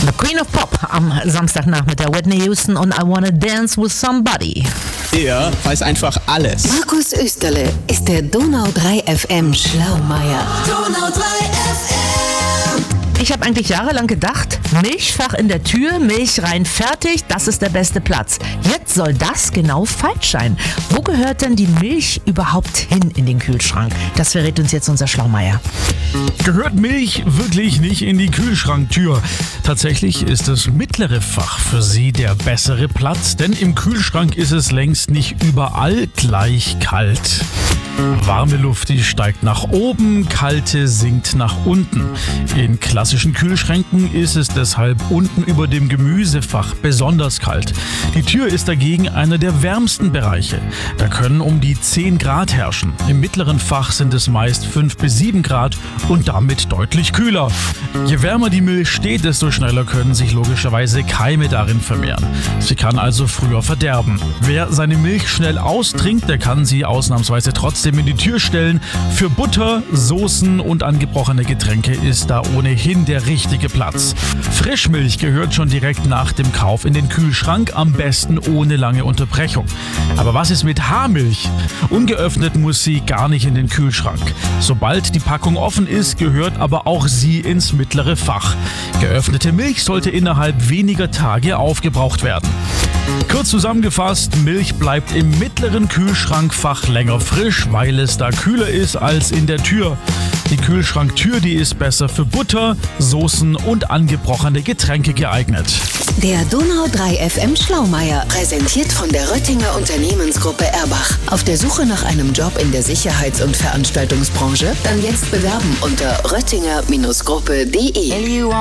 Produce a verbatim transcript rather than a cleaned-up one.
The Queen of Pop am Samstagnachmittag, Whitney Houston und I Wanna Dance with Somebody. Er weiß einfach alles. Markus Österle ist der Donau drei F M Schlaumeier. Donau drei F M. Ich habe eigentlich jahrelang gedacht, Milchfach in der Tür, Milch rein, fertig, das ist der beste Platz. Jetzt soll das genau falsch sein. Wo gehört denn die Milch überhaupt hin in den Kühlschrank? Das verrät uns jetzt unser Schlaumeier. Gehört Milch wirklich nicht in die Kühlschranktür? Tatsächlich ist das mittlere Fach für sie der bessere Platz, denn im Kühlschrank ist es längst nicht überall gleich kalt. Warme Luft, die steigt nach oben, kalte sinkt nach unten. In klassischen Kühlschränken ist es deshalb unten über dem Gemüsefach besonders kalt. Die Tür ist dagegen einer der wärmsten Bereiche. Da können um die zehn Grad herrschen. Im mittleren Fach sind es meist fünf bis sieben Grad und damit deutlich kühler. Je wärmer die Milch steht, desto schneller können sich logischerweise Keime darin vermehren. Sie kann also früher verderben. Wer seine Milch schnell austrinkt, der kann sie ausnahmsweise trotzdem in die Tür stellen. Für Butter, Soßen und angebrochene Getränke ist da ohnehin der richtige Platz. Frischmilch gehört schon direkt nach dem Kauf in den Kühlschrank, am besten ohne lange Unterbrechung. Aber was ist mit Haarmilch? Ungeöffnet muss sie gar nicht in den Kühlschrank. Sobald die Packung offen ist, gehört aber auch sie ins mittlere Fach. Geöffnete Milch sollte innerhalb weniger Tage aufgebraucht werden. Kurz zusammengefasst, Milch bleibt im mittleren Kühlschrankfach länger frisch, weil es da kühler ist als in der Tür. Die Kühlschranktür, die ist besser für Butter, Soßen und angebrochene Getränke geeignet. Der Donau drei F M Schlaumeier, präsentiert von der Röttinger Unternehmensgruppe Erbach. Auf der Suche nach einem Job in der Sicherheits- und Veranstaltungsbranche? Dann jetzt bewerben unter röttinger Gruppe punkt de.